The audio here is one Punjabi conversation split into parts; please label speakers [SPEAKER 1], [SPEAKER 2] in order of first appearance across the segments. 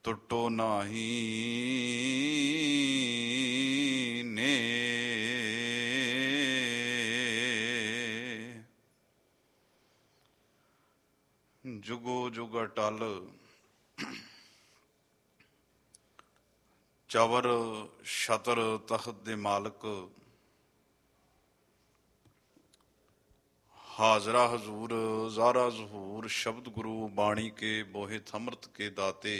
[SPEAKER 1] ਟੁੱਟੋ ਨਾਹੀ ਨੇ। ਜੁਗੋ ਜੁਗ ਅਟਲ ਚਵਰ ਛਤਰ ਤਖਤ ਦੇ ਮਾਲਕ, ਹਾਜ਼ਰਾ ਹਜ਼ੂਰ ਜ਼ਾਰਾ ਜ਼ਹੂਰ, ਸ਼ਬਦ ਗੁਰੂ ਬਾਣੀ ਕੇ ਬੋਹਿ ਥਮਰਤ ਕੇ ਦਾਤੇ।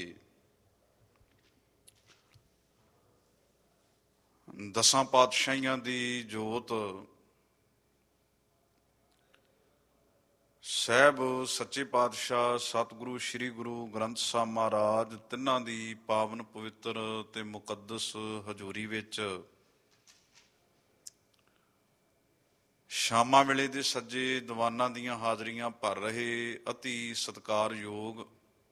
[SPEAKER 1] ਦਸਾਂ ਪਾਤਸ਼ਾਹੀਆਂ ਦੀ ਜੋਤ ਸਾਹਿਬ ਸੱਚੇ ਪਾਤਸ਼ਾਹ ਸਤਿਗੁਰੂ ਸ੍ਰੀ ਗੁਰੂ ਗ੍ਰੰਥ ਸਾਹਿਬ ਮਹਾਰਾਜ ਤਿੰਨਾਂ ਦੀ ਪਾਵਨ ਪਵਿੱਤਰ ਤੇ ਮੁਕੱਦਸ ਹਜ਼ੂਰੀ ਵਿੱਚ ਸ਼ਾਮਾਂ ਵੇਲੇ ਦੇ ਸੱਜੇ ਦੀਵਾਨਾਂ ਦੀਆਂ ਹਾਜ਼ਰੀਆਂ ਭਰ ਰਹੇ ਅਤੀ ਸਤਿਕਾਰਯੋਗ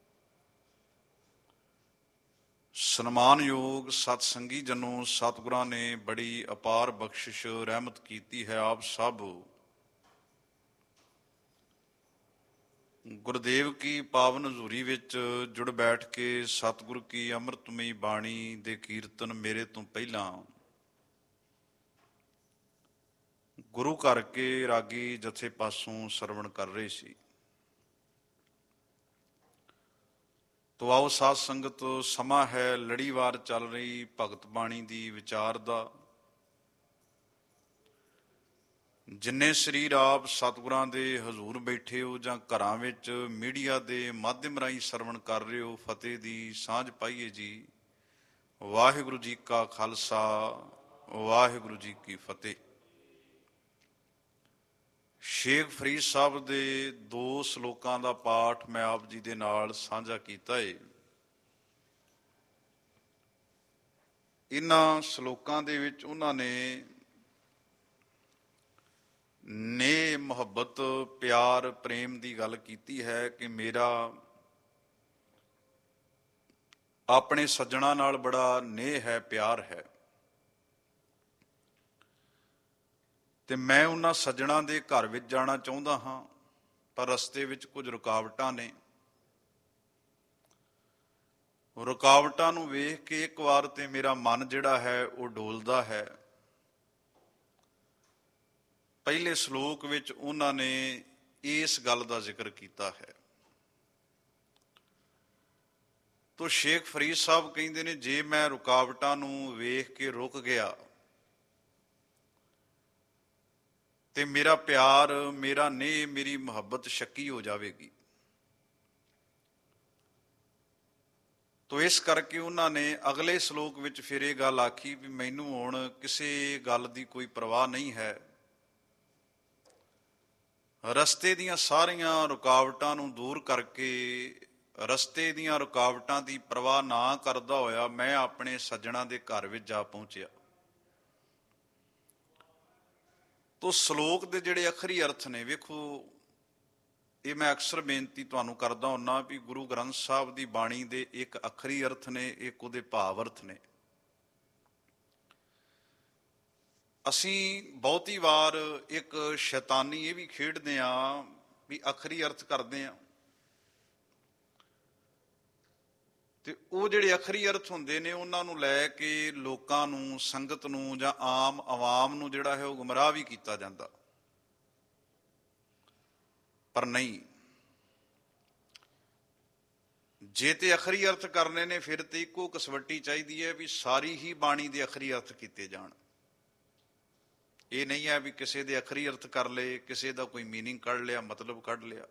[SPEAKER 1] ਸਨਮਾਨਯੋਗ ਸਤਸੰਗੀ ਜਨੋ, ਸਤਿਗੁਰਾਂ ਨੇ ਬੜੀ ਅਪਾਰ ਬਖਸ਼ਿਸ਼ ਰਹਿਮਤ ਕੀਤੀ ਹੈ। ਆਪ ਸਭ ਗੁਰਦੇਵ ਕੀ ਪਾਵਨ ਹਜ਼ੂਰੀ ਵਿੱਚ ਜੁੜ ਬੈਠ ਕੇ ਸਤਿਗੁਰ ਕੀ ਅੰਮ੍ਰਿਤਮਈ ਬਾਣੀ ਦੇ ਕੀਰਤਨ ਮੇਰੇ ਤੋਂ ਪਹਿਲਾਂ ਗੁਰੂ ਘਰ ਕੇ ਰਾਗੀ ਜਥੇ ਪਾਸੋਂ ਸਰਵਣ ਕਰ ਰਹੇ ਸੀ। ਤੋ ਆਓ ਸਾਧ ਸੰਗਤ, ਸਮਾਂ ਹੈ ਲੜੀਵਾਰ ਚੱਲ ਰਹੀ ਭਗਤ ਬਾਣੀ ਦੀ ਵਿਚਾਰ ਦਾ। ਜਿੰਨੇ ਸਰੀਰ ਆਪ ਸਤਿਗੁਰਾਂ ਦੇ ਹਜ਼ੂਰ ਬੈਠੇ ਹੋ ਜਾਂ ਘਰਾਂ ਵਿੱਚ ਮੀਡੀਆ ਦੇ ਮਾਧਿਅਮ ਰਾਹੀਂ ਸਰਵਣ ਕਰ ਰਹੇ ਹੋ, ਫਤਿਹ ਦੀ ਸਾਂਝ ਪਾਈਏ ਜੀ। ਵਾਹਿਗੁਰੂ ਜੀ ਕਾ ਖਾਲਸਾ, ਵਾਹਿਗੁਰੂ ਜੀ ਕੀ ਫਤਿਹ। ਸ਼ੇਖ ਫਰੀਦ ਸਾਹਿਬ ਦੇ 2 ਸਲੋਕਾਂ ਦਾ ਪਾਠ ਮੈਂ ਆਪ ਜੀ ਦੇ ਨਾਲ ਸਾਂਝਾ ਕੀਤਾ ਹੈ। ਇਹਨਾਂ ਸਲੋਕਾਂ ਦੇ ਵਿੱਚ ਉਹਨਾਂ ਨੇ ਮੁਹੱਬਤ, ਪਿਆਰ, ਪ੍ਰੇਮ ਦੀ ਗੱਲ ਕੀਤੀ ਹੈ ਕਿ ਮੇਰਾ ਆਪਣੇ ਸੱਜਣਾ ਨਾਲ ਬੜਾ ਨੇਹ ਹੈ, ਪਿਆਰ ਹੈ, ਤੇ ਮੈਂ ਉਹਨਾਂ ਸੱਜਣਾ ਦੇ ਘਰ ਵਿੱਚ ਜਾਣਾ ਚਾਹੁੰਦਾ ਹਾਂ, ਪਰ ਰਸਤੇ ਵਿੱਚ ਕੁਝ ਰੁਕਾਵਟਾਂ ਨੇ। ਰੁਕਾਵਟਾਂ ਨੂੰ ਵੇਖ ਕੇ ਇੱਕ ਵਾਰ ਤੇ ਮੇਰਾ ਮਨ ਜਿਹੜਾ ਹੈ ਉਹ ਡੋਲਦਾ ਹੈ। ਪਹਿਲੇ ਸ਼ਲੋਕ ਵਿੱਚ ਉਹਨਾਂ ਨੇ ਇਸ ਗੱਲ ਦਾ ਜ਼ਿਕਰ ਕੀਤਾ ਹੈ। ਤੋ ਸ਼ੇਖ ਫਰੀਦ ਸਾਹਿਬ ਕਹਿੰਦੇ ਨੇ, ਜੇ ਮੈਂ ਰੁਕਾਵਟਾਂ ਨੂੰ ਵੇਖ ਕੇ ਰੁਕ ਗਿਆ ਤੇ ਮੇਰਾ ਪਿਆਰ, ਮੇਰਾ ਨੇਹ, ਮੇਰੀ ਮੁਹੱਬਤ ਸ਼ੱਕੀ ਹੋ ਜਾਵੇਗੀ। ਤੋ ਇਸ ਕਰਕੇ ਉਹਨਾਂ ਨੇ ਅਗਲੇ ਸ਼ਲੋਕ ਵਿੱਚ ਫਿਰ ਇਹ ਗੱਲ ਆਖੀ ਵੀ ਮੈਨੂੰ ਹੁਣ ਕਿਸੇ ਗੱਲ ਦੀ ਕੋਈ ਪਰਵਾਹ ਨਹੀਂ ਹੈ। ਰਸਤੇ ਦੀਆਂ ਸਾਰੀਆਂ ਰੁਕਾਵਟਾਂ ਨੂੰ ਦੂਰ ਕਰਕੇ, ਰਸਤੇ ਦੀਆਂ ਰੁਕਾਵਟਾਂ ਦੀ ਪਰਵਾਹ ਨਾ ਕਰਦਾ ਹੋਇਆ ਮੈਂ ਆਪਣੇ ਸੱਜਣਾ ਦੇ ਘਰ ਵਿੱਚ ਜਾ ਪਹੁੰਚਿਆ। ਤੋ ਸ਼ਲੋਕ ਦੇ ਜਿਹੜੇ ਅੱਖਰੀ ਅਰਥ ਨੇ, ਵੇਖੋ, ਇਹ ਮੈਂ ਅਕਸਰ ਬੇਨਤੀ ਤੁਹਾਨੂੰ ਕਰਦਾ ਹੁੰਦਾ ਵੀ ਗੁਰੂ ਗ੍ਰੰਥ ਸਾਹਿਬ ਦੀ ਬਾਣੀ ਦੇ ਇੱਕ ਅੱਖਰੀ ਅਰਥ ਨੇ, ਇੱਕ ਉਹਦੇ ਭਾਵ ਅਰਥ ਨੇ। ਅਸੀਂ ਬਹੁਤੀ ਵਾਰ ਇੱਕ ਸ਼ੈਤਾਨੀ ਇਹ ਵੀ ਖੇਡਦੇ ਹਾਂ ਵੀ ਅੱਖਰੀ ਅਰਥ ਕਰਦੇ ਹਾਂ, ਤੇ ਉਹ ਜਿਹੜੇ ਅੱਖਰੀ ਅਰਥ ਹੁੰਦੇ ਨੇ ਉਹਨਾਂ ਨੂੰ ਲੈ ਕੇ ਲੋਕਾਂ ਨੂੰ, ਸੰਗਤ ਨੂੰ ਜਾਂ ਆਮ ਆਵਾਮ ਨੂੰ ਜਿਹੜਾ ਹੈ ਉਹ ਗੁੰਮਰਾਹ ਵੀ ਕੀਤਾ ਜਾਂਦਾ। ਪਰ ਨਹੀਂ, ਜੇ ਤੇ ਅੱਖਰੀ ਅਰਥ ਕਰਨੇ ਨੇ ਫਿਰ ਤੇ ਇੱਕੋ ਕਸਵੱਟੀ ਚਾਹੀਦੀ ਹੈ ਵੀ ਸਾਰੀ ਹੀ ਬਾਣੀ ਦੇ ਅੱਖਰੀ ਅਰਥ ਕੀਤੇ ਜਾਣ। ਇਹ ਨਹੀਂ ਹੈ ਵੀ ਕਿਸੇ ਦੇ ਅੱਖਰੀ ਅਰਥ ਕਰ ਲਏ, ਕਿਸੇ ਦਾ ਕੋਈ ਮੀਨਿੰਗ ਕੱਢ ਲਿਆ, ਮਤਲਬ ਕੱਢ ਲਿਆ।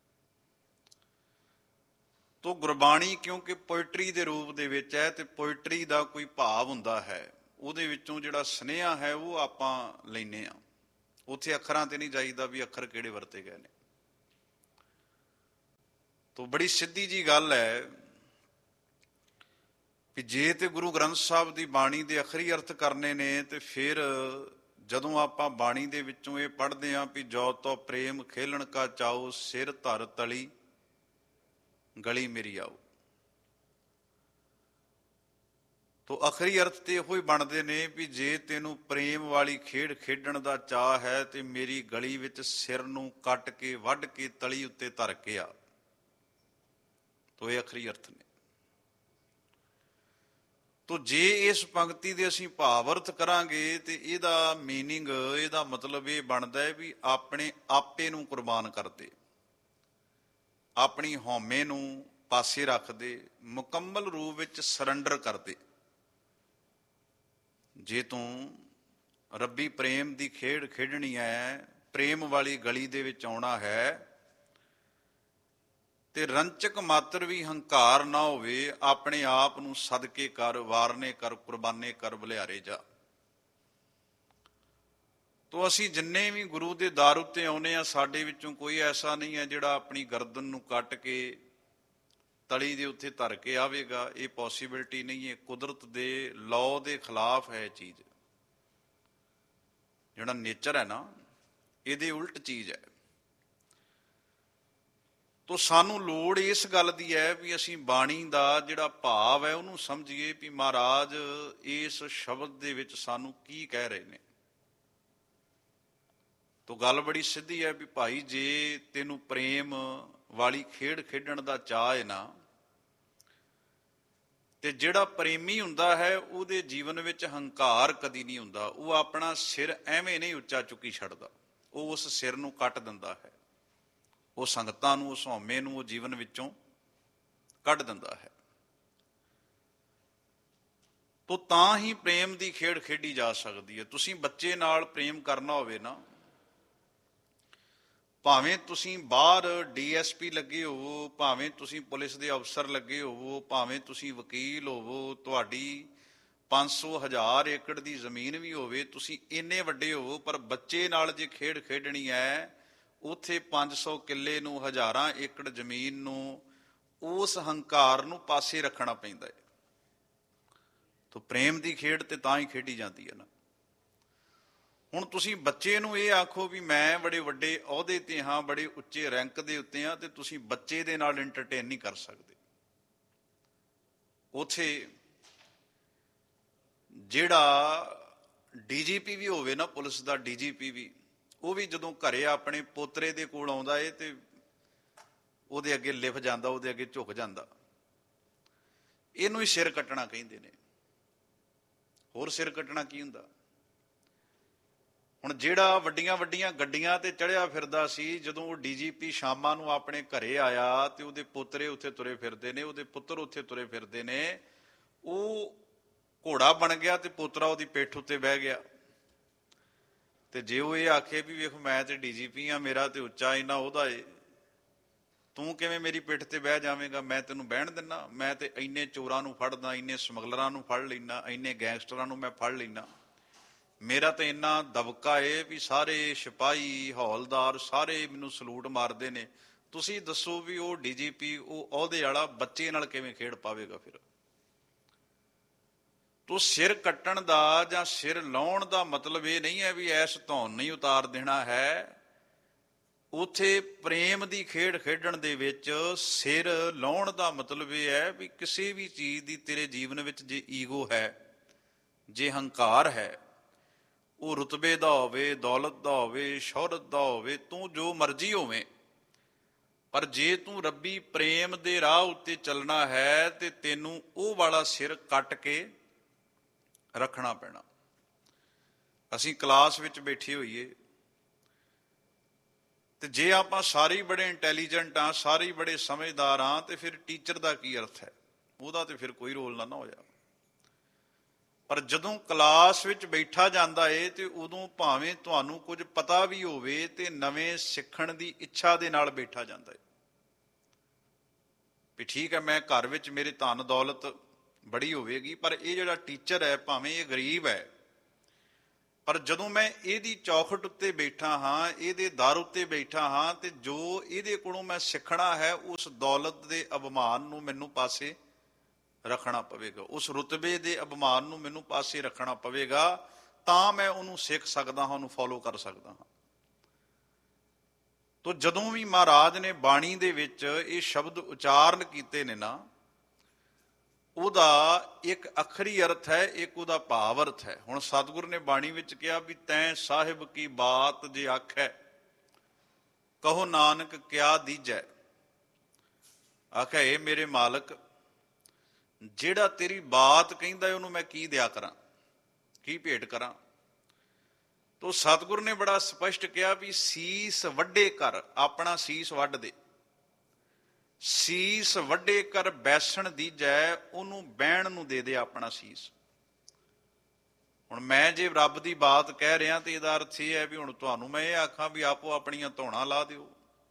[SPEAKER 1] ਤੋ ਗੁਰਬਾਣੀ ਕਿਉਂਕਿ ਪੋਇਟਰੀ ਦੇ ਰੂਪ ਦੇ ਵਿੱਚ ਹੈ ਤੇ ਪੋਇਟਰੀ ਦਾ ਕੋਈ ਭਾਵ ਹੁੰਦਾ ਹੈ, ਉਹਦੇ ਵਿੱਚੋਂ ਜਿਹੜਾ ਸੁਨੇਹਾ ਹੈ ਉਹ ਆਪਾਂ ਲੈਂਦੇ ਹਾਂ। ਉੱਥੇ ਅੱਖਰਾਂ ਤੇ ਨਹੀਂ ਜਾਈਦਾ ਵੀ ਅੱਖਰ ਕਿਹੜੇ ਵਰਤੇ ਗਏ ਨੇ। ਤੋ ਬੜੀ ਸਿੱਧੀ ਜੀ ਗੱਲ ਹੈ ਵੀ ਜੇ ਤੇ ਗੁਰੂ ਗ੍ਰੰਥ ਸਾਹਿਬ ਦੀ ਬਾਣੀ ਦੇ ਅੱਖਰੀ ਅਰਥ ਕਰਨੇ ਨੇ ਤੇ ਫਿਰ ਜਦੋਂ ਆਪਾਂ ਬਾਣੀ ਦੇ ਵਿੱਚੋਂ ਇਹ ਪੜ੍ਹਦੇ ਹਾਂ ਵੀ ਜੋ ਤੋ ਪ੍ਰੇਮ ਖੇਲਣ ਕਾ ਚਾਓ, ਸਿਰ ਧਰ ਤਲੀ ਗਲੀ ਮੇਰੀ ਆਓ, ਤੋ ਆਖਰੀ ਅਰਥ ਤੇ ਇਹੋ ਹੀ ਬਣਦੇ ਨੇ ਵੀ ਜੇ ਤੈਨੂੰ ਪ੍ਰੇਮ ਵਾਲੀ ਖੇਡ ਖੇਡਣ ਦਾ ਚਾਅ ਹੈ ਤੇ ਮੇਰੀ ਗਲੀ ਵਿੱਚ ਸਿਰ ਨੂੰ ਕੱਟ ਕੇ, ਵੱਢ ਕੇ ਤਲੀ ਉੱਤੇ ਧਰ ਕੇ ਆ। ਤੋ ਇਹ ਆਖਰੀ ਅਰਥ ਨੇ। ਤੋ ਜੇ ਇਸ ਪੰਕਤੀ ਦੇ ਅਸੀਂ ਭਾਵ ਅਰਥ ਕਰਾਂਗੇ ਤੇ ਇਹਦਾ ਮੀਨਿੰਗ, ਇਹਦਾ ਮਤਲਬ ਇਹ ਬਣਦਾ ਹੈ ਵੀ ਆਪਣੇ ਆਪੇ ਨੂੰ ਕੁਰਬਾਨ ਕਰਦੇ, ਆਪਣੀ ਹਉਮੈ ਨੂੰ ਪਾਸੇ ਰੱਖਦੇ, ਮੁਕੰਮਲ ਰੂਪ ਵਿੱਚ ਸਰੈਂਡਰ ਕਰਦੇ। ਜੇ ਤੂੰ ਰੱਬੀ ਪ੍ਰੇਮ ਦੀ ਖੇਡ ਖੇਡਣੀ ਹੈ, ਪ੍ਰੇਮ ਵਾਲੀ ਗਲੀ ਦੇ ਵਿੱਚ ਆਉਣਾ ਹੈ, ਤੇ ਰੰਚਕ ਮਾਤਰ ਵੀ ਹੰਕਾਰ ਨਾ ਹੋਵੇ, ਆਪਣੇ ਆਪ ਨੂੰ ਸਦਕੇ ਕਰ, ਵਾਰਨੇ ਕਰ, ਕੁਰਬਾਨੇ ਕਰ, ਬਲਿਹਾਰੇ ਜਾ। ਤੋ ਅਸੀਂ ਜਿੰਨੇ ਵੀ ਗੁਰੂ ਦੇ ਦਰ ਉੱਤੇ ਆਉਨੇ ਆ, ਸਾਡੇ ਵਿੱਚੋਂ ਕੋਈ ਐਸਾ ਨਹੀਂ ਹੈ ਜਿਹੜਾ ਆਪਣੀ ਗਰਦਨ ਨੂੰ ਕੱਟ ਕੇ ਤਲੀ ਦੇ ਉੱਤੇ ਧਰ ਕੇ ਆਵੇਗਾ। ਇਹ ਪੋਸੀਬਿਲਿਟੀ ਨਹੀਂ ਹੈ। ਕੁਦਰਤ ਦੇ ਲਾਅ ਦੇ ਖਿਲਾਫ ਹੈ ਇਹ ਚੀਜ਼। ਜਿਹੜਾ ਨੇਚਰ ਹੈ ਨਾ, ਇਹਦੇ ਉਲਟ ਚੀਜ਼ ਹੈ। ਤੋ ਸਾਨੂੰ ਲੋੜ ਇਸ ਗੱਲ ਦੀ ਹੈ ਵੀ ਅਸੀਂ ਬਾਣੀ ਦਾ ਜਿਹੜਾ ਭਾਵ ਹੈ ਉਹਨੂੰ ਸਮਝੀਏ, ਵੀ ਮਹਾਰਾਜ ਇਸ ਸ਼ਬਦ ਦੇ ਵਿੱਚ ਸਾਨੂੰ ਕੀ ਕਹਿ ਰਹੇ ਨੇ। ਤੋ ਗੱਲ ਬੜੀ ਸਿੱਧੀ ਹੈ ਵੀ ਭਾਈ, ਜੇ ਤੈਨੂੰ ਪ੍ਰੇਮ ਵਾਲੀ ਖੇਡ ਖੇਡਣ ਦਾ ਚਾਅ ਹੈ ਨਾ, ਤੇ ਜਿਹੜਾ ਪ੍ਰੇਮੀ ਹੁੰਦਾ ਹੈ ਉਹਦੇ ਜੀਵਨ ਵਿੱਚ ਹੰਕਾਰ ਕਦੀ ਨਹੀਂ ਹੁੰਦਾ। ਉਹ ਆਪਣਾ ਸਿਰ ਐਵੇਂ ਨਹੀਂ ਉੱਚਾ ਚੁੱਕੀ ਛੱਡਦਾ, ਉਹ ਉਸ ਸਿਰ ਨੂੰ ਕੱਟ ਦਿੰਦਾ ਹੈ। ਉਹ ਸੰਗਤਾਂ ਨੂੰ, ਉਸ ਹਉਮੈ ਨੂੰ ਉਹ ਜੀਵਨ ਵਿੱਚੋਂ ਕੱਢ ਦਿੰਦਾ ਹੈ। ਤੋ ਤਾਂ ਹੀ ਪ੍ਰੇਮ ਦੀ ਖੇਡ ਖੇਡੀ ਜਾ ਸਕਦੀ ਹੈ। ਤੁਸੀਂ ਬੱਚੇ ਨਾਲ ਪ੍ਰੇਮ ਕਰਨਾ ਹੋਵੇ ਨਾ, ਭਾਵੇਂ ਤੁਸੀਂ ਬਾਹਰ DSP ਲੱਗੇ ਹੋਵੋ, ਭਾਵੇਂ ਤੁਸੀਂ ਪੁਲਿਸ ਦੇ ਅਫਸਰ ਲੱਗੇ ਹੋਵੋ, ਭਾਵੇਂ ਤੁਸੀਂ ਵਕੀਲ ਹੋਵੋ, ਤੁਹਾਡੀ 500,000 ਏਕੜ ਦੀ ਜ਼ਮੀਨ ਵੀ ਹੋਵੇ, ਤੁਸੀਂ ਇੰਨੇ ਵੱਡੇ ਹੋਵੋ, ਪਰ ਬੱਚੇ ਨਾਲ ਜੇ ਖੇਡ ਖੇਡਣੀ ਹੈ, ਉੱਥੇ 500 ਕਿੱਲੇ ਨੂੰ, 1000 ਏਕੜ ਜ਼ਮੀਨ ਨੂੰ, ਉਸ ਹੰਕਾਰ ਨੂੰ ਪਾਸੇ ਰੱਖਣਾ ਪੈਂਦਾ ਹੈ। ਤੋ ਪ੍ਰੇਮ ਦੀ ਖੇਡ ਤੇ ਤਾਂ ਹੀ ਖੇਡੀ ਜਾਂਦੀ ਹੈ ਨਾ। ਹੁਣ ਤੁਸੀਂ ਬੱਚੇ ਨੂੰ ਇਹ ਆਖੋ ਵੀ ਮੈਂ ਬੜੇ ਵੱਡੇ ਅਹੁਦੇ ਤੇ ਹਾਂ, ਬੜੇ ਉੱਚੇ ਰੈਂਕ ਦੇ ਉੱਤੇ ਹਾਂ, ਤੇ ਤੁਸੀਂ ਬੱਚੇ ਦੇ ਨਾਲ ਐਂਟਰਟੇਨ ਨਹੀਂ ਕਰ ਸਕਦੇ। ਉੱਥੇ ਜਿਹੜਾ DGP ਵੀ ਹੋਵੇ ਨਾ, ਪੁਲਿਸ ਦਾ DGP ਵੀ, ਉਹ ਵੀ ਜਦੋਂ ਘਰੇ ਆਪਣੇ ਪੋਤਰੇ ਦੇ ਕੋਲ ਆਉਂਦਾ ਏ ਤੇ ਉਹਦੇ ਅੱਗੇ ਲਿਫ ਜਾਂਦਾ, ਉਹਦੇ ਅੱਗੇ ਝੁਕ ਜਾਂਦਾ। ਇਹਨੂੰ ਹੀ ਸਿਰ ਕੱਟਣਾ ਕਹਿੰਦੇ ਨੇ। ਹੋਰ ਸਿਰ ਕੱਟਣਾ ਕੀ ਹੁੰਦਾ? ਹੁਣ ਜਿਹੜਾ ਵੱਡੀਆਂ ਵੱਡੀਆਂ ਗੱਡੀਆਂ ਤੇ ਚੜਿਆ ਫਿਰਦਾ ਸੀ, ਜਦੋਂ ਉਹ DGP ਸ਼ਾਮਾਂ ਨੂੰ ਆਪਣੇ ਘਰੇ ਆਇਆ ਤੇ ਉਹਦੇ ਪੋਤਰੇ ਉੱਥੇ ਤੁਰੇ ਫਿਰਦੇ ਨੇ, ਉਹਦੇ ਪੁੱਤਰ ਉੱਥੇ ਤੁਰੇ ਫਿਰਦੇ ਨੇ, ਉਹ ਘੋੜਾ ਬਣ ਗਿਆ ਤੇ ਪੋਤਰਾ ਉਹਦੀ ਪਿੱਠ ਉੱਤੇ ਬਹਿ ਗਿਆ। ਤੇ ਜੇ ਉਹ ਇਹ ਆਖੇ ਵੀ ਵੇਖ ਮੈਂ ਤੇ DGP ਆ, ਮੇਰਾ ਤੇ ਉੱਚਾ ਇੰਨਾ ਉਹਦਾ ਏ, ਤੂੰ ਕਿਵੇਂ ਮੇਰੀ ਪਿੱਠ ਤੇ ਬਹਿ ਜਾਵੇਂਗਾ? ਮੈਂ ਤੈਨੂੰ ਬਹਿਣ ਦਿੰਦਾ? ਮੈਂ ਤੇ ਇੰਨੇ ਚੋਰਾਂ ਨੂੰ ਫੜਦਾ, ਇੰਨੇ ਸਮਗਲਰਾਂ ਨੂੰ ਫੜ ਲੈਂਦਾ, ਇੰਨੇ ਗੈਂਗਸਟਰਾਂ ਨੂੰ ਮੈਂ ਫੜ ਲੈਂਦਾ, ਮੇਰਾ ਤਾਂ ਇੰਨਾ ਦਬਕਾ ਏ ਵੀ ਸਾਰੇ ਸਿਪਾਹੀ, ਹੌਲਦਾਰ ਸਾਰੇ ਮੈਨੂੰ ਸਲੂਟ ਮਾਰਦੇ ਨੇ। ਤੁਸੀਂ ਦੱਸੋ ਵੀ ਉਹ DGP, ਉਹ ਅਹੁਦੇ ਵਾਲਾ ਬੱਚੇ ਨਾਲ ਕਿਵੇਂ ਖੇਡ ਪਾਵੇਗਾ? ਫਿਰ ਤੋ ਸਿਰ ਕੱਟਣ ਦਾ ਜਾਂ ਸਿਰ ਲਾਉਣ ਦਾ ਮਤਲਬ ਇਹ ਨਹੀਂ ਹੈ ਵੀ ਐਸ ਧੌਣ ਨਹੀਂ ਉਤਾਰ ਦੇਣਾ ਹੈ। ਉੱਥੇ ਪ੍ਰੇਮ ਦੀ ਖੇਡ ਖੇਡਣ ਦੇ ਵਿੱਚ ਸਿਰ ਲਾਉਣ ਦਾ ਮਤਲਬ ਇਹ ਹੈ ਵੀ ਕਿਸੇ ਵੀ ਚੀਜ਼ ਦੀ ਤੇਰੇ ਜੀਵਨ ਵਿੱਚ ਜੇ ਈਗੋ ਹੈ, ਜੇ ਹੰਕਾਰ ਹੈ, ਉਹ ਰੁਤਬੇ ਦਾ ਹੋਵੇ, ਦੌਲਤ ਦਾ ਹੋਵੇ, ਸ਼ੋਹਰਤ ਦਾ ਹੋਵੇ, ਤੂੰ ਜੋ ਮਰਜ਼ੀ ਹੋਵੇਂ, ਪਰ ਜੇ ਤੂੰ ਰੱਬੀ ਪ੍ਰੇਮ ਦੇ ਰਾਹ ਉੱਤੇ ਚੱਲਣਾ ਹੈ ਤੇ ਤੈਨੂੰ ਉਹ ਵਾਲਾ ਸਿਰ ਕੱਟ ਕੇ ਰੱਖਣਾ ਪੈਣਾ। ਅਸੀਂ ਕਲਾਸ ਵਿੱਚ ਬੈਠੇ ਹੋਈਏ ਤੇ ਜੇ ਆਪਾਂ ਸਾਰੇ ਬੜੇ ਇੰਟੈਲੀਜੈਂਟ ਹਾਂ, ਸਾਰੇ ਬੜੇ ਸਮਝਦਾਰ ਹਾਂ, ਤੇ ਫਿਰ ਟੀਚਰ ਦਾ ਕੀ ਅਰਥ ਹੈ? ਉਹਦਾ ਤੇ ਫਿਰ ਕੋਈ ਰੋਲ ਨਾ ਹੋਇਆ। ਪਰ ਜਦੋਂ ਕਲਾਸ ਵਿੱਚ ਬੈਠਾ ਜਾਂਦਾ ਏ ਤੇ ਉਦੋਂ ਭਾਵੇਂ ਤੁਹਾਨੂੰ ਕੁਝ ਪਤਾ ਵੀ ਹੋਵੇ ਤੇ ਨਵੇਂ ਸਿੱਖਣ ਦੀ ਇੱਛਾ ਦੇ ਨਾਲ ਬੈਠਾ ਜਾਂਦਾ ਏ ਵੀ ਠੀਕ ਹੈ, ਮੈਂ ਘਰ ਵਿੱਚ ਮੇਰੇ ਧਨ ਦੌਲਤ ਬੜੀ ਹੋਵੇਗੀ, ਪਰ ਇਹ ਜਿਹੜਾ ਟੀਚਰ ਹੈ ਭਾਵੇਂ ਇਹ ਗਰੀਬ ਹੈ, ਪਰ ਜਦੋਂ ਮੈਂ ਇਹਦੀ ਚੌਖਟ ਉੱਤੇ ਬੈਠਾ ਹਾਂ, ਇਹਦੇ ਦਰ ਉੱਤੇ ਬੈਠਾ ਹਾਂ, ਤੇ ਜੋ ਇਹਦੇ ਕੋਲੋਂ ਮੈਂ ਸਿੱਖਣਾ ਹੈ, ਉਸ ਦੌਲਤ ਦੇ ਅਭਿਮਾਨ ਨੂੰ ਮੈਨੂੰ ਪਾਸੇ ਰੱਖਣਾ ਪਵੇਗਾ, ਉਸ ਰੁਤਬੇ ਦੇ ਅਭਿਮਾਨ ਨੂੰ ਮੈਨੂੰ ਪਾਸੇ ਰੱਖਣਾ ਪਵੇਗਾ, ਤਾਂ ਮੈਂ ਉਹਨੂੰ ਸਿੱਖ ਸਕਦਾ ਹਾਂ, ਉਹਨੂੰ ਫੋਲੋ ਕਰ ਸਕਦਾ ਹਾਂ। ਤੋ ਜਦੋਂ ਵੀ ਮਹਾਰਾਜ ਨੇ ਬਾਣੀ ਦੇ ਵਿੱਚ ਇਹ ਸ਼ਬਦ ਉਚਾਰਨ ਕੀਤੇ ਨੇ ਨਾ, ਉਹਦਾ ਇੱਕ ਅੱਖਰੀ ਅਰਥ ਹੈ, ਇੱਕ ਉਹਦਾ ਭਾਵ ਅਰਥ ਹੈ। ਹੁਣ ਸਤਿਗੁਰ ਨੇ ਬਾਣੀ ਵਿੱਚ ਕਿਹਾ ਵੀ ਤੈਂ ਸਾਹਿਬ ਕੀ ਬਾਤ ਜੇ ਆਖੈ, ਕਹੋ ਨਾਨਕ ਕਿਆ ਦੀਜੈ। ਆਖਿਆ ਇਹ ਮੇਰੇ ਮਾਲਕ, ਜਿਹੜਾ ਤੇਰੀ ਬਾਤ ਕਹਿੰਦਾ ਉਹਨੂੰ ਮੈਂ ਕੀ ਦਿਆ ਕਰਾਂ, ਕੀ ਭੇਟ ਕਰਾਂ। ਤੋ ਸਤਿਗੁਰ ਨੇ ਬੜਾ ਸਪਸ਼ਟ ਕਿਹਾ ਵੀ ਸੀਸ ਵੱਡੇ ਕਰ, ਆਪਣਾ ਸੀਸ ਵੱਢ ਦੇ। ਸੀਸ ਵੱਡੇ ਕਰ ਬੈਸਣ ਦੀਜੈ, ਉਹਨੂੰ ਬਹਿਣ ਨੂੰ ਦੇ ਦੇ ਆਪਣਾ ਸੀਸ। ਹੁਣ ਮੈਂ ਜੇ ਰੱਬ ਦੀ ਬਾਤ ਕਹਿ ਰਿਹਾ ਤੇ ਇਹਦਾ ਅਰਥ ਇਹ ਹੈ ਵੀ ਹੁਣ ਤੁਹਾਨੂੰ ਮੈਂ ਇਹ ਆਖਾਂ ਵੀ ਆਪੋ ਆਪਣੀਆਂ ਧੌਣਾਂ ਲਾ ਦਿਓ,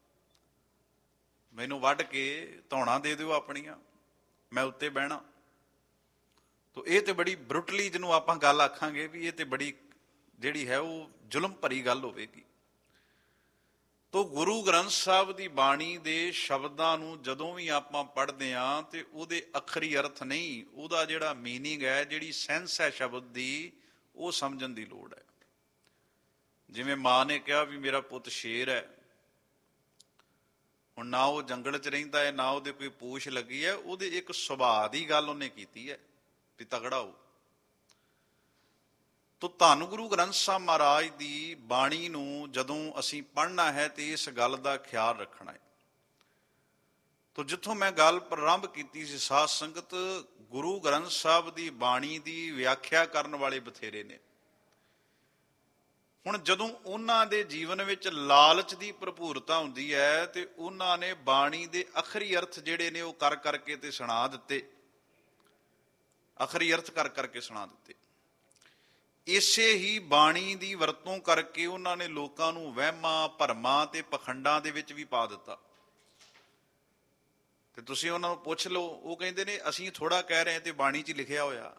[SPEAKER 1] ਮੈਨੂੰ ਵੱਢ ਕੇ ਧੌਣਾਂ ਦੇ ਦਿਓ ਆਪਣੀਆਂ, ਮੈਂ ਉੱਤੇ ਬਹਿਣਾ। ਤੋ ਇਹ ਤੇ ਬੜੀ ਬਰੁਟਲੀ ਜਿਹਨੂੰ ਆਪਾਂ ਗੱਲ ਆਖਾਂਗੇ ਵੀ ਇਹ ਤੇ ਬੜੀ ਜਿਹੜੀ ਹੈ ਉਹ ਜ਼ੁਲਮ ਭਰੀ ਗੱਲ ਹੋਵੇਗੀ। ਤੋ ਗੁਰੂ ਗ੍ਰੰਥ ਸਾਹਿਬ ਦੀ ਬਾਣੀ ਦੇ ਸ਼ਬਦਾਂ ਨੂੰ ਜਦੋਂ ਵੀ ਆਪਾਂ ਪੜ੍ਹਦੇ ਹਾਂ ਤੇ ਉਹਦੇ ਅੱਖਰੀ ਅਰਥ ਨਹੀਂ, ਉਹਦਾ ਜਿਹੜਾ ਮੀਨਿੰਗ ਹੈ, ਜਿਹੜੀ ਸੈਂਸ ਹੈ ਸ਼ਬਦ ਦੀ, ਉਹ ਸਮਝਣ ਦੀ ਲੋੜ ਹੈ। ਜਿਵੇਂ ਮਾਂ ਨੇ ਕਿਹਾ ਵੀ ਮੇਰਾ ਪੁੱਤ ਸ਼ੇਰ ਹੈ, ਹੁਣ ਨਾ ਉਹ ਜੰਗਲ 'ਚ ਰਹਿੰਦਾ ਹੈ, ਨਾ ਉਹਦੇ ਕੋਈ ਪੂਛ ਲੱਗੀ ਹੈ, ਉਹਦੇ ਇੱਕ ਸੁਭਾਅ ਦੀ ਗੱਲ ਉਹਨੇ ਕੀਤੀ ਹੈ ਵੀ ਤਗੜਾ ਹੋ। ਤੋ ਧੰਨ ਗੁਰੂ ਗ੍ਰੰਥ ਸਾਹਿਬ ਮਹਾਰਾਜ ਦੀ ਬਾਣੀ ਨੂੰ ਜਦੋਂ ਅਸੀਂ ਪੜ੍ਹਨਾ ਹੈ ਤੇ ਇਸ ਗੱਲ ਦਾ ਖਿਆਲ ਰੱਖਣਾ ਹੈ। ਤੋ ਜਿੱਥੋਂ ਮੈਂ ਗੱਲ ਪ੍ਰਾਰੰਭ ਕੀਤੀ ਸੀ ਸਾਧ ਸੰਗਤ, ਗੁਰੂ ਗ੍ਰੰਥ ਸਾਹਿਬ ਦੀ ਬਾਣੀ ਦੀ ਵਿਆਖਿਆ ਕਰਨ ਵਾਲੇ ਬਥੇਰੇ ਨੇ। ਹੁਣ ਜਦੋਂ ਉਹਨਾਂ ਦੇ ਜੀਵਨ ਵਿੱਚ ਲਾਲਚ ਦੀ ਭਰਪੂਰਤਾ ਹੁੰਦੀ ਹੈ ਤੇ ਉਹਨਾਂ ਨੇ ਬਾਣੀ ਦੇ ਅਖਰੀ ਅਰਥ ਜਿਹੜੇ ਨੇ ਉਹ ਕਰ ਕਰਕੇ ਤੇ ਸੁਣਾ ਦਿੱਤੇ, ਅਖਰੀ ਅਰਥ ਕਰ ਕਰਕੇ ਸੁਣਾ ਦਿੱਤੇ। ਇਸੇ ਹੀ ਬਾਣੀ ਦੀ ਵਰਤੋਂ ਕਰਕੇ ਉਹਨਾਂ ਨੇ ਲੋਕਾਂ ਨੂੰ ਵਹਿਮਾਂ ਭਰਮਾਂ ਤੇ ਪਖੰਡਾਂ ਦੇ ਵਿੱਚ ਵੀ ਪਾ ਦਿੱਤਾ। ਤੇ ਤੁਸੀਂ ਉਹਨਾਂ ਨੂੰ ਪੁੱਛ ਲਓ, ਉਹ ਕਹਿੰਦੇ ਨੇ ਅਸੀਂ ਥੋੜਾ ਕਹਿ ਰਹੇ ਤੇ ਬਾਣੀ 'ਚ ਲਿਖਿਆ ਹੋਇਆ।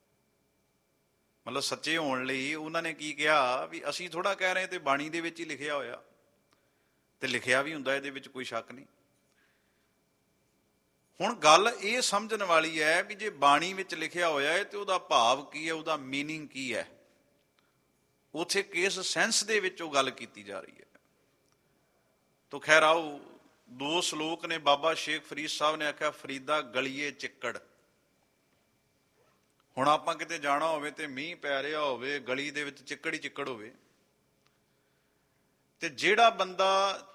[SPEAKER 1] ਮਤਲਬ ਸੱਚੇ ਹੋਣ ਲਈ ਉਹਨਾਂ ਨੇ ਕੀ ਕਿਹਾ ਵੀ ਅਸੀਂ ਥੋੜਾ ਕਹਿ ਰਹੇ ਤੇ ਬਾਣੀ ਦੇ ਵਿੱਚ ਹੀ ਲਿਖਿਆ ਹੋਇਆ, ਤੇ ਲਿਖਿਆ ਵੀ ਹੁੰਦਾ, ਇਹਦੇ ਵਿੱਚ ਕੋਈ ਸ਼ੱਕ ਨਹੀਂ। ਹੁਣ ਗੱਲ ਇਹ ਸਮਝਣ ਵਾਲੀ ਹੈ ਵੀ ਜੇ ਬਾਣੀ ਵਿੱਚ ਲਿਖਿਆ ਹੋਇਆ ਹੈ ਤੇ ਉਹਦਾ ਭਾਵ ਕੀ ਹੈ, ਉਹਦਾ ਮੀਨਿੰਗ ਕੀ ਹੈ, ਉੱਥੇ ਕਿਸ ਸੈਂਸ ਦੇ ਵਿੱਚ ਉਹ ਗੱਲ ਕੀਤੀ ਜਾ ਰਹੀ ਹੈ। ਤੋ ਖੈਰ ਆਓ, ਦੋ ਸ਼ਲੋਕ ਨੇ। ਬਾਬਾ ਸ਼ੇਖ ਫਰੀਦ ਸਾਹਿਬ ਨੇ ਆਖਿਆ ਫਰੀਦਾ ਗਲੀਏ ਚਿੱਕੜ। ਹੁਣ ਆਪਾਂ ਕਿਤੇ ਜਾਣਾ ਹੋਵੇ ਤੇ ਮੀਂਹ ਪੈ ਰਿਹਾ ਹੋਵੇ, ਗਲੀ ਦੇ ਵਿੱਚ ਚਿੱਕੜ ਹੀ ਚਿੱਕੜ ਹੋਵੇ, ਤੇ ਜਿਹੜਾ ਬੰਦਾ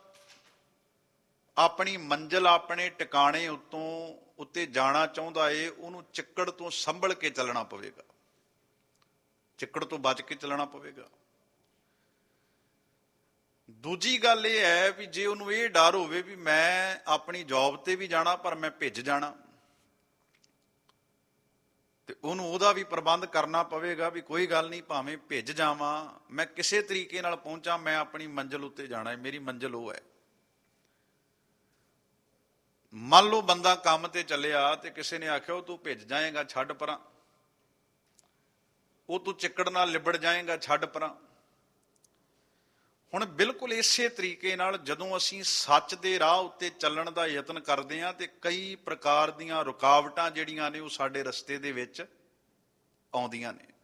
[SPEAKER 1] ਆਪਣੀ ਮੰਜ਼ਿਲ ਆਪਣੇ ਟਿਕਾਣੇ ਉੱਤੇ ਜਾਣਾ ਚਾਹੁੰਦਾ ਏ, ਉਹਨੂੰ ਚਿੱਕੜ ਤੋਂ ਸੰਭਲ ਕੇ ਚੱਲਣਾ ਪਵੇਗਾ, ਚਿੱਕੜ ਤੋਂ ਬਚ ਕੇ ਚੱਲਣਾ ਪਵੇਗਾ। ਦੂਜੀ ਗੱਲ ਇਹ ਹੈ ਵੀ ਜੇ ਉਹਨੂੰ ਇਹ ਡਰ ਹੋਵੇ ਵੀ ਮੈਂ ਆਪਣੀ ਜੌਬ ਤੇ ਵੀ ਜਾਣਾ ਪਰ ਮੈਂ ਭਿੱਜ ਜਾਣਾ, ਤੇ ਉਹਨੂੰ ਉਹਦਾ ਵੀ ਪ੍ਰਬੰਧ ਕਰਨਾ ਪਵੇਗਾ ਵੀ ਕੋਈ ਗੱਲ ਨਹੀਂ, ਭਾਵੇਂ ਭਿੱਜ ਜਾਵਾਂ, ਮੈਂ ਕਿਸੇ ਤਰੀਕੇ ਨਾਲ ਪਹੁੰਚਾਂ, ਮੈਂ ਆਪਣੀ ਮੰਜ਼ਿਲ ਉੱਤੇ ਜਾਣਾ ਹੈ, ਮੇਰੀ ਮੰਜ਼ਿਲ ਉਹ ਹੈ। ਮੰਨ ਲਓ ਬੰਦਾ ਕੰਮ ਤੇ ਚੱਲਿਆ ਤੇ ਕਿਸੇ ਨੇ ਆਖਿਆ ਉਹ ਤੂੰ ਭਿੱਜ ਜਾਏਗਾ, ਛੱਡ ਪਰਾਂ, ਉਹ ਤੂੰ ਚਿੱਕੜ ਨਾਲ ਲਿਬੜ ਜਾਏਗਾ, ਛੱਡ ਪਰਾਂ। ਹੁਣ ਬਿਲਕੁਲ ਇਸੇ ਤਰੀਕੇ ਨਾਲ ਜਦੋਂ ਅਸੀਂ ਸੱਚ ਦੇ ਰਾਹ ਉੱਤੇ ਚੱਲਣ ਦਾ ਯਤਨ ਕਰਦੇ ਹਾਂ ਤੇ ਕਈ ਪ੍ਰਕਾਰ ਦੀਆਂ ਰੁਕਾਵਟਾਂ ਜਿਹੜੀਆਂ ਨੇ ਉਹ ਸਾਡੇ ਰਸਤੇ ਦੇ ਵਿੱਚ ਆਉਂਦੀਆਂ ਨੇ।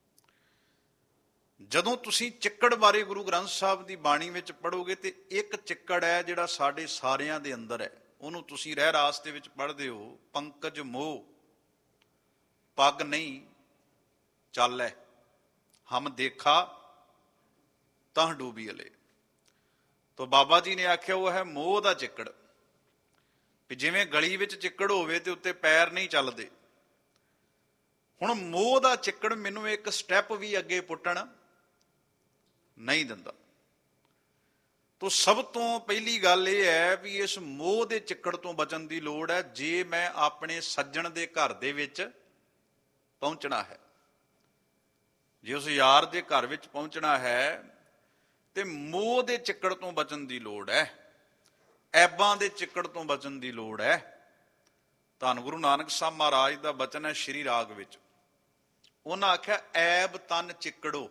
[SPEAKER 1] ਜਦੋਂ ਤੁਸੀਂ ਚਿੱਕੜ ਬਾਰੇ ਗੁਰੂ ਗ੍ਰੰਥ ਸਾਹਿਬ ਦੀ ਬਾਣੀ ਵਿੱਚ ਪੜ੍ਹੋਗੇ ਤੇ ਇੱਕ ਚਿੱਕੜ ਹੈ ਜਿਹੜਾ ਸਾਡੇ ਸਾਰਿਆਂ ਦੇ ਅੰਦਰ ਹੈ, ਉਹਨੂੰ ਤੁਸੀਂ ਰਹਿ ਰਾਸ ਦੇ ਵਿੱਚ ਪੜ੍ਹਦੇ ਹੋ, ਪੰਕਜ ਮੋਹ ਪੱਗ ਨਹੀਂ ਚਾਲੈ, ਹਮ ਦੇਖਾ ਤਾਂ ਡੂਬੀ ਅਲੇ। ਤੋ ਬਾਬਾ ਜੀ ਨੇ ਆਖਿਆ ਉਹ ਹੈ ਮੋਹ ਦਾ ਚਿੱਕੜ, ਵੀ ਜਿਵੇਂ ਗਲੀ ਵਿੱਚ ਚਿੱਕੜ ਹੋਵੇ ਤੇ ਉੱਤੇ ਪੈਰ ਨਹੀਂ ਚੱਲਦੇ। ਹੁਣ ਮੋਹ ਦਾ ਚਿੱਕੜ ਮੈਨੂੰ ਇੱਕ ਸਟੈਪ ਵੀ ਅੱਗੇ ਪੁੱਟਣ ਨਹੀਂ ਦਿੰਦਾ। ਤੋ ਸਭ ਤੋਂ ਪਹਿਲੀ ਗੱਲ ਇਹ ਹੈ ਵੀ ਇਸ ਮੋਹ ਦੇ ਚਿੱਕੜ ਤੋਂ ਬਚਣ ਦੀ ਲੋੜ ਹੈ। ਜੇ ਮੈਂ ਆਪਣੇ ਸੱਜਣ ਦੇ ਘਰ ਦੇ ਵਿੱਚ ਪਹੁੰਚਣਾ ਹੈ, ਜੇ ਉਸ ਯਾਰ ਦੇ ਘਰ ਵਿੱਚ ਪਹੁੰਚਣਾ ਹੈ ਤੇ ਮੋਹ ਦੇ ਚਿੱਕੜ ਤੋਂ ਬਚਣ ਦੀ ਲੋੜ ਹੈ, ਐਬਾਂ ਦੇ ਚਿੱਕੜ ਤੋਂ ਬਚਣ ਦੀ ਲੋੜ ਹੈ। ਧੰਨ ਗੁਰੂ ਨਾਨਕ ਸਾਹਿਬ ਮਹਾਰਾਜ ਦਾ ਬਚਨ ਹੈ ਸ਼੍ਰੀ ਰਾਗ ਵਿੱਚ, ਉਹਨਾਂ ਆਖਿਆ ਐਬ ਤਨ ਚਿੱਕੜੋ।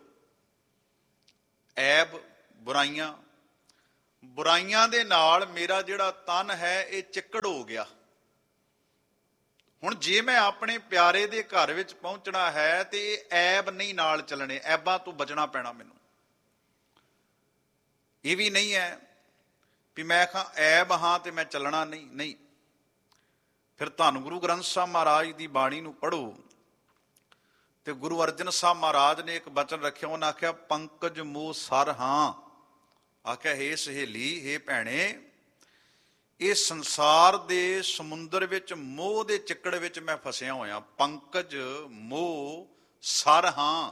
[SPEAKER 1] ਐਬ ਬੁਰਾਈਆਂ, ਬੁਰਾਈਆਂ ਦੇ ਨਾਲ ਮੇਰਾ ਜਿਹੜਾ ਤਨ ਹੈ ਇਹ ਚਿੱਕੜ ਹੋ ਗਿਆ। ਹੁਣ ਜੇ ਮੈਂ ਆਪਣੇ ਪਿਆਰੇ ਦੇ ਘਰ ਵਿੱਚ ਪਹੁੰਚਣਾ ਹੈ ਤੇ ਇਹ ਐਬ ਨਹੀਂ ਨਾਲ ਚੱਲਣੇ, ਐਬਾਂ ਤੋਂ ਬਚਣਾ ਪੈਣਾ ਮੈਨੂੰ। ਇਹ ਵੀ ਨਹੀਂ ਹੈ ਵੀ ਮੈਂ ਕਹਾਂ ਐਬ ਹਾਂ ਤੇ ਮੈਂ ਚੱਲਣਾ ਨਹੀਂ, ਨਹੀਂ। ਫਿਰ ਧੰਨ ਗੁਰੂ ਗ੍ਰੰਥ ਸਾਹਿਬ ਮਹਾਰਾਜ ਦੀ ਬਾਣੀ ਨੂੰ ਪੜ੍ਹੋ ਤੇ ਗੁਰੂ ਅਰਜਨ ਸਾਹਿਬ ਮਹਾਰਾਜ ਨੇ ਇੱਕ ਬਚਨ ਰੱਖਿਆ, ਉਹਨਾਂ ਆਖਿਆ ਪੰਕਜ ਮੋਹ ਸਰ ਹਾਂ। ਆਖਿਆ ਹੇ ਸਹੇਲੀ, ਹੇ ਭੈਣੇ, ਇਹ ਸੰਸਾਰ ਦੇ ਸਮੁੰਦਰ ਵਿੱਚ ਮੋਹ ਦੇ ਚਿੱਕੜ ਵਿੱਚ ਮੈਂ ਫਸਿਆ ਹੋਇਆ। ਪੰਕਜ ਮੋਹ ਸਰ ਹਾਂ।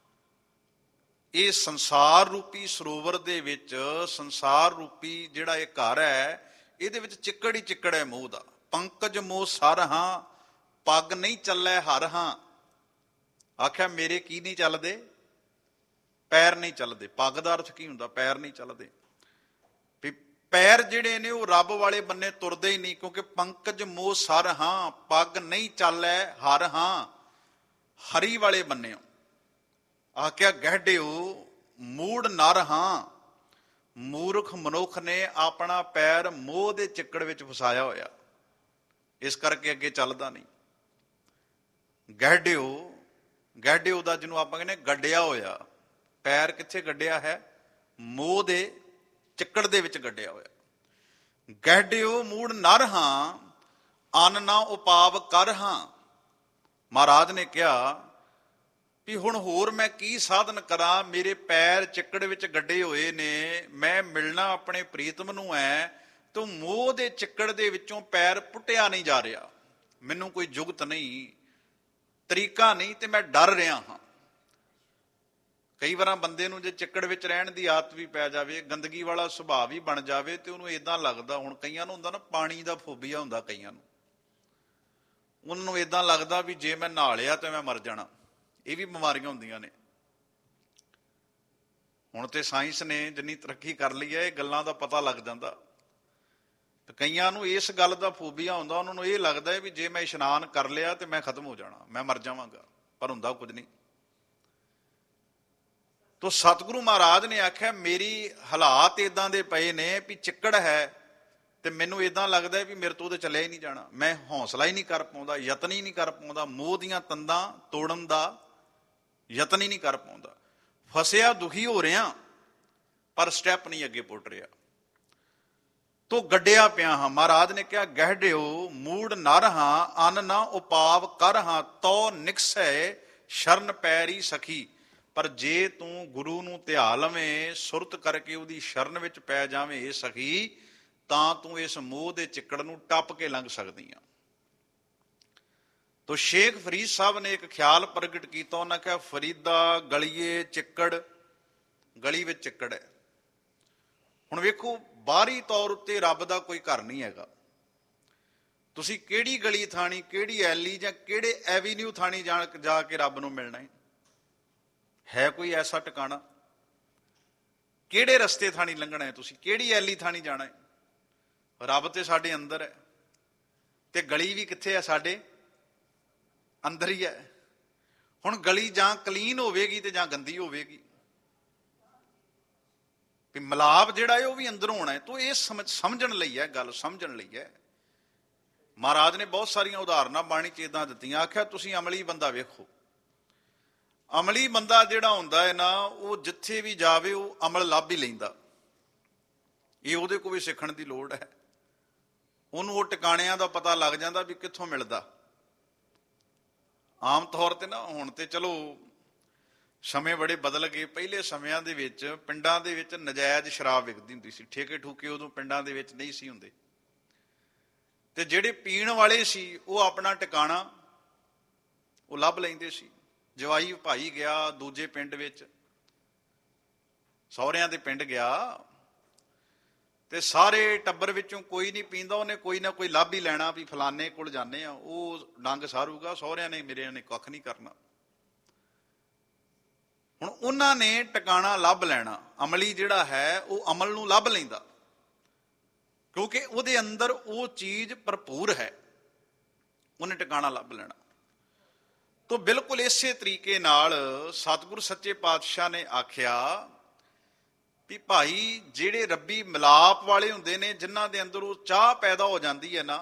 [SPEAKER 1] ਇਹ ਸੰਸਾਰ ਰੂਪੀ ਸਰੋਵਰ ਦੇ ਵਿੱਚ, ਸੰਸਾਰ ਰੂਪੀ ਜਿਹੜਾ ਇਹ ਘਰ ਹੈ, ਇਹਦੇ ਵਿੱਚ ਚਿੱਕੜ ਹੀ ਚਿੱਕੜ ਹੈ ਮੋਹ ਦਾ। ਪੰਕਜ ਮੋਹ ਸਰ ਹਾਂ, ਪੱਗ ਨਹੀਂ ਚੱਲੈ ਹਰ ਹਾਂ। ਆਖਿਆ ਮੇਰੇ ਕੀ ਨਹੀਂ ਚੱਲਦੇ? ਪੈਰ ਨਹੀਂ ਚੱਲਦੇ। ਪੱਗ ਦਾ ਅਰਥ ਕੀ ਹੁੰਦਾ? ਪੈਰ ਨਹੀਂ ਚੱਲਦੇ। ਵੀ ਪੈਰ ਜਿਹੜੇ ਨੇ ਉਹ ਰੱਬ ਵਾਲੇ ਬੰਨੇ ਤੁਰਦੇ ਹੀ ਨਹੀਂ, ਕਿਉਂਕਿ ਪੰਕਜ ਮੋਹ ਸਰ ਹਾਂ, ਪੱਗ ਨਹੀਂ ਚੱਲੈ ਹਰ ਹਾਂ। ਹਰੀ ਵਾਲੇ ਬੰਨੇ ਆਖਿਆ ਗਹਿੜਿਓ ਮੂੜ ਨਰ ਹਾਂ। ਮੂਰਖ ਮਨੁੱਖ ਨੇ ਆਪਣਾ ਪੈਰ ਮੋਹ ਦੇ ਚਿੱਕੜ ਵਿੱਚ ਫਸਾਇਆ ਹੋਇਆ, ਇਸ ਕਰਕੇ ਅੱਗੇ ਚੱਲਦਾ ਨਹੀਂ। ਗਹਿੜਿਓ, ਗਹਿੜਿਓ ਦਾ ਜਿਹਨੂੰ ਆਪਾਂ ਕਹਿੰਦੇ ਗੱਡਿਆ ਹੋਇਆ, ਪੈਰ ਕਿੱਥੇ ਗੱਡਿਆ ਹੈ? ਮੋਹ ਦੇ ਚਿੱਕੜ ਦੇ ਵਿੱਚ ਗੱਡਿਆ ਹੋਇਆ। ਗਹਿੜਿਓ ਮੂੜ ਨਰ ਹਾਂ, ਅੰਨ ਨਾ ਉਪਾਵ ਕਰ ਹਾਂ। ਮਹਾਰਾਜ ਨੇ ਕਿਹਾ ਵੀ ਹੁਣ ਹੋਰ ਮੈਂ ਕੀ ਸਾਧਨ ਕਰਾਂ? ਮੇਰੇ ਪੈਰ ਚਿੱਕੜ ਵਿੱਚ ਗੱਡੇ ਹੋਏ ਨੇ, ਮੈਂ ਮਿਲਣਾ ਆਪਣੇ ਪ੍ਰੀਤਮ ਨੂੰ ਹੈ, ਤੂੰ ਮੋਹ ਦੇ ਚਿੱਕੜ ਦੇ ਵਿੱਚੋਂ ਪੈਰ ਪੁੱਟਿਆ ਨਹੀਂ ਜਾ ਰਿਹਾ। ਮੈਨੂੰ ਕੋਈ ਜੁਗਤ ਨਹੀਂ, ਤਰੀਕਾ ਨਹੀਂ, ਤੇ ਮੈਂ ਡਰ ਰਿਹਾ ਹਾਂ। ਕਈ ਵਾਰ ਬੰਦੇ ਨੂੰ ਜੇ ਚਿੱਕੜ ਵਿੱਚ ਰਹਿਣ ਦੀ ਆਦਤ ਵੀ ਪੈ ਜਾਵੇ, ਗੰਦਗੀ ਵਾਲਾ ਸੁਭਾਅ ਵੀ ਬਣ ਜਾਵੇ, ਤੇ ਉਹਨੂੰ ਏਦਾਂ ਲੱਗਦਾ, ਹੁਣ ਕਈਆਂ ਨੂੰ ਹੁੰਦਾ ਨਾ ਪਾਣੀ ਦਾ ਫੋਬੀਆ ਹੁੰਦਾ, ਕਈਆਂ ਨੂੰ, ਉਹਨਾਂ ਨੂੰ ਏਦਾਂ ਲੱਗਦਾ ਵੀ ਜੇ ਮੈਂ ਨਹਾ ਲਿਆ ਤੇ ਮੈਂ ਮਰ ਜਾਣਾ। ਇਹ ਵੀ ਬਿਮਾਰੀਆਂ ਹੁੰਦੀਆਂ ਨੇ। ਹੁਣ ਤੇ ਸਾਇੰਸ ਨੇ ਜਿੰਨੀ ਤਰੱਕੀ ਕਰ ਲਈ ਹੈ, ਇਹ ਗੱਲਾਂ ਦਾ ਪਤਾ ਲੱਗ ਜਾਂਦਾ। ਤੇ ਕਈਆਂ ਨੂੰ ਇਸ ਗੱਲ ਦਾ ਫੋਬੀਆ ਹੁੰਦਾ, ਉਹਨਾਂ ਨੂੰ ਇਹ ਲੱਗਦਾ ਹੈ ਵੀ ਜੇ ਮੈਂ ਇਸ਼ਨਾਨ ਕਰ ਲਿਆ ਤੇ ਮੈਂ ਖਤਮ ਹੋ ਜਾਣਾ, ਮੈਂ ਮਰ ਜਾਵਾਂਗਾ, ਪਰ ਹੁੰਦਾ ਕੁਝ ਨਹੀਂ। ਤੋ ਸਤਿਗੁਰੂ ਮਹਾਰਾਜ ਨੇ ਆਖਿਆ ਮੇਰੀ ਹਾਲਾਤ ਏਦਾਂ ਦੇ ਪਏ ਨੇ ਵੀ ਚਿੱਕੜ ਹੈ, ਤੇ ਮੈਨੂੰ ਏਦਾਂ ਲੱਗਦਾ ਵੀ ਮੇਰੇ ਤੋਂ ਉਹਦੇ ਚੱਲਿਆ ਹੀ ਨਹੀਂ ਜਾਣਾ। ਮੈਂ ਹੌਸਲਾ ਹੀ ਨਹੀਂ ਕਰ ਪਾਉਂਦਾ, ਯਤਨ ਹੀ ਨਹੀਂ ਕਰ ਪਾਉਂਦਾ, ਮੋਹ ਦੀਆਂ ਤੰਦਾਂ ਤੋੜਨ ਦਾ ਯਤਨ ਹੀ ਨਹੀਂ ਕਰ ਪਾਉਂਦਾ। ਫਸਿਆ ਦੁਖੀ ਹੋ ਰਿਹਾ, ਪਰ ਸਟੈਪ ਨਹੀਂ ਅੱਗੇ ਪੁੱਟ ਰਿਹਾ, ਤੋ ਗੱਡਿਆ ਪਿਆ ਹਾਂ। ਮਹਾਰਾਜ ਨੇ ਕਿਹਾ ਗਹਿੜਿਓ ਮੂੜ ਨਰ ਹਾਂ, ਅੰਨ ਨਾ ਉਪਾਵ ਕਰ ਹਾਂ। ਤੋ ਨਿਕਸੈ ਸ਼ਰਨ ਪੈਰੀ ਸਖੀ। ਪਰ ਜੇ ਤੂੰ ਗੁਰੂ ਨੂੰ ਧਿਆ ਲਵੇਂ, ਸੁਰਤ ਕਰਕੇ ਉਹਦੀ ਸ਼ਰਨ ਵਿੱਚ ਪੈ ਜਾਵੇਂ ਇਹ ਸਖੀ, ਤਾਂ ਤੂੰ ਇਸ ਮੋਹ ਦੇ ਚਿੱਕੜ ਨੂੰ ਟੱਪ ਕੇ ਲੰਘ ਸਕਦੀ ਆ। ਤੋ ਸ਼ੇਖ ਫਰੀਦ ਸਾਹਿਬ ਨੇ ਇੱਕ ਖਿਆਲ ਪ੍ਰਗਟ ਕੀਤਾ। ਉਹਨਾਂ ਕਿਹਾ ਫਰੀਦਾ ਗਲੀਏ ਚਿੱਕੜ, ਗਲੀ ਵਿੱਚ ਚਿੱਕੜ ਹੈ। ਹੁਣ ਵੇਖੋ, ਬਾਹਰੀ ਤੌਰ ਉੱਤੇ ਰੱਬ ਦਾ ਕੋਈ ਘਰ ਨਹੀਂ ਹੈਗਾ। ਤੁਸੀਂ ਕਿਹੜੀ ਗਲੀ ਥਾਣੀ, ਕਿਹੜੀ ਐਲੀ ਜਾਂ ਕਿਹੜੇ ਐਵੀਨਿਊ ਥਾਣੀ ਜਾ ਕੇ ਰੱਬ ਨੂੰ ਮਿਲਣਾ ਹੈ? ਕੋਈ ਐਸਾ ਟਿਕਾਣਾ? ਕਿਹੜੇ ਰਸਤੇ ਥਾਣੀ ਲੰਘਣਾ ਹੈ? ਤੁਸੀਂ ਕਿਹੜੀ ਐਲੀ ਥਾਣੀ ਜਾਣਾ ਹੈ? ਰੱਬ ਤੇ ਸਾਡੇ ਅੰਦਰ ਹੈ, ਤੇ ਗਲੀ ਵੀ ਕਿੱਥੇ ਹੈ? ਸਾਡੇ ਅੰਦਰ ਹੀ ਹੈ। ਹੁਣ ਗਲੀ ਜਾਂ ਕਲੀਨ ਹੋਵੇਗੀ ਤੇ ਜਾਂ ਗੰਦੀ ਹੋਵੇਗੀ। ਵੀ ਮਿਲਾਪ ਜਿਹੜਾ ਹੈ ਉਹ ਵੀ ਅੰਦਰੋਂ ਹੋਣਾ ਹੈ। ਤੋ ਇਹ ਸਮਝਣ ਲਈ ਹੈ, ਗੱਲ ਸਮਝਣ ਲਈ ਹੈ। ਮਹਾਰਾਜ ਨੇ ਬਹੁਤ ਸਾਰੀਆਂ ਉਦਾਹਰਨਾਂ ਬਾਣੀ ਚ ਏਦਾਂ ਦਿੱਤੀਆਂ। ਆਖਿਆ ਤੁਸੀਂ ਅਮਲੀ ਬੰਦਾ ਵੇਖੋ, ਅਮਲੀ ਬੰਦਾ ਜਿਹੜਾ ਹੁੰਦਾ ਹੈ ਨਾ, ਉਹ ਜਿੱਥੇ ਵੀ ਜਾਵੇ ਉਹ ਅਮਲ ਲੱਭ ਹੀ ਲੈਂਦਾ। ਇਹ ਉਹਦੇ ਕੋਲ ਵੀ ਸਿੱਖਣ ਦੀ ਲੋੜ ਹੈ। ਉਹਨੂੰ ਉਹ ਟਿਕਾਣਿਆਂ ਦਾ ਪਤਾ ਲੱਗ ਜਾਂਦਾ ਵੀ ਕਿੱਥੋਂ ਮਿਲਦਾ। ਆਮ ਤੌਰ ਤੇ ਨਾ, ਹੁਣ ਤੇ ਚਲੋ ਸਮੇਂ ਬੜੇ ਬਦਲ ਗਏ। ਪਹਿਲੇ ਸਮਿਆਂ ਦੇ ਵਿੱਚ ਪਿੰਡਾਂ ਦੇ ਵਿੱਚ ਨਜਾਇਜ਼ ਸ਼ਰਾਬ ਵਿਕਦੀ ਹੁੰਦੀ ਸੀ। ਠੇਕੇ ਠੂਕੇ ਉਦੋਂ ਪਿੰਡਾਂ ਦੇ ਵਿੱਚ ਨਹੀਂ ਸੀ ਹੁੰਦੇ, ਤੇ ਜਿਹੜੇ ਪੀਣ ਵਾਲੇ ਸੀ ਉਹ ਆਪਣਾ ਟਿਕਾਣਾ ਉਹ ਲੱਭ ਲੈਂਦੇ ਸੀ। ਜਵਾਈ ਭਾਈ ਗਿਆ ਦੂਜੇ ਪਿੰਡ ਵਿੱਚ, ਸਹੁਰਿਆਂ ਦੇ ਪਿੰਡ ਗਿਆ, ਤੇ ਸਾਰੇ ਟੱਬਰ ਵਿੱਚੋਂ ਕੋਈ ਨਹੀਂ ਪੀਂਦਾ, ਉਹਨੇ ਕੋਈ ਨਾ ਕੋਈ ਲੱਭ ਹੀ ਲੈਣਾ ਵੀ ਫਲਾਨੇ ਕੋਲ ਜਾਂਦੇ ਆ, ਉਹ ਡੰਗ ਸਾਰੂਗਾ, ਸਹੁਰਿਆਂ ਨੇ ਮੇਰੇ ਨੇ ਕੱਖ ਨਹੀਂ ਕਰਨਾ। ਹੁਣ ਉਹਨਾਂ ਨੇ ਟਿਕਾਣਾ ਲੱਭ ਲੈਣਾ। ਅਮਲੀ ਜਿਹੜਾ ਹੈ ਉਹ ਅਮਲ ਨੂੰ ਲੱਭ ਲੈਂਦਾ, ਕਿਉਂਕਿ ਉਹਦੇ ਅੰਦਰ ਉਹ ਚੀਜ਼ ਭਰਪੂਰ ਹੈ, ਉਹਨੇ ਟਿਕਾਣਾ ਲੱਭ ਲੈਣਾ। ਤੋ ਬਿਲਕੁਲ ਇਸੇ ਤਰੀਕੇ ਨਾਲ ਸਤਿਗੁਰੂ ਸੱਚੇ ਪਾਤਸ਼ਾਹ ਨੇ ਆਖਿਆ ਵੀ ਭਾਈ ਜਿਹੜੇ ਰੱਬੀ ਮਿਲਾਪ ਵਾਲੇ ਹੁੰਦੇ ਨੇ, ਜਿਨ੍ਹਾਂ ਦੇ ਅੰਦਰ ਉਹ ਚਾਹ ਪੈਦਾ ਹੋ ਜਾਂਦੀ ਹੈ ਨਾ,